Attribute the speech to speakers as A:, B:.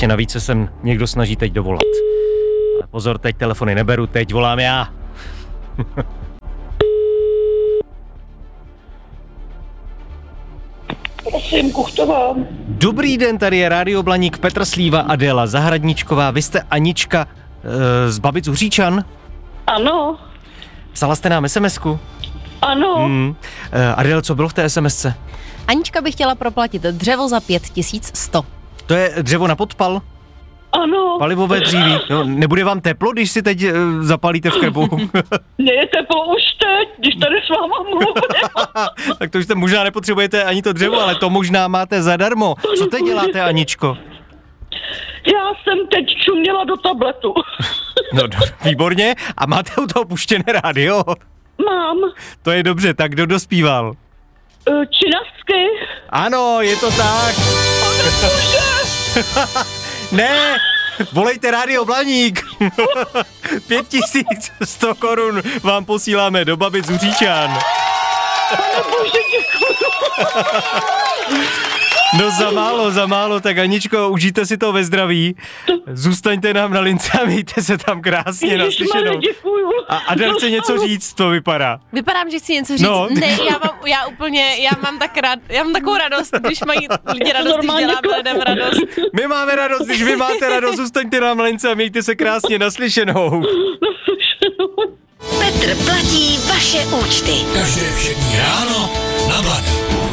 A: Ještě navíc se sem někdo snaží teď dovolat. Ale pozor, teď telefony neberu, teď volám já.
B: Prosím, Kuchtová.
A: Dobrý den, tady je Rádio Blaník, Petr Slíva, Adéla Zahradníčková. Vy jste Anička z Babic Hříčan?
B: Ano.
A: Psala jste nám SMS-ku?
B: Ano.
A: Adél, co bylo v té SMS-ce?
C: Anička by chtěla proplatit dřevo za 5100.
A: To je dřevo na podpal?
B: Ano.
A: Palivové dříví. No, nebude vám teplo, když si teď zapálíte v krbu?
B: Mně je teplo už teď, když tady s váma mluvím.
A: Tak to už jste možná nepotřebujete ani to dřevo, ale to možná máte zadarmo. Co teď děláte, Aničko?
B: Já jsem teď čuměla do tabletu.
A: No, výborně. A máte u toho puštěné rádio?
B: Mám.
A: To je dobře, tak kdo dospíval?
B: Činasky.
A: Ano, je to tak. Ne, volejte Rádio Blaník. 5100 korun vám posíláme do Babic Hříčan.
B: Pane bože, děkuju.
A: No za málo, tak Aničko, užijte si to ve zdraví. Zůstaňte nám na lince a mějte se tam krásně naslyšenou.
B: Děkuju.
A: A Adel chce něco říct, to vypadá.
C: Vypadám, že chci něco říct.
A: No.
C: Ne, já mám takovou radost, když mají lidi radost, když děláme lidem radost.
A: My máme radost, když vy máte radost, zůstaňte nám na lince a mějte se krásně naslyšenou.
D: Petr platí vaše účty.
E: Každé všední ráno na Blaníku.